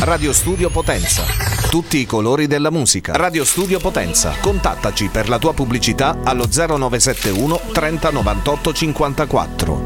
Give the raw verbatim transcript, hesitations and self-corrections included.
Radio Studio Potenza. Tutti i colori della musica. Radio Studio Potenza. Contattaci per la tua pubblicità allo zero nove sette uno trenta novantotto cinquantaquattro.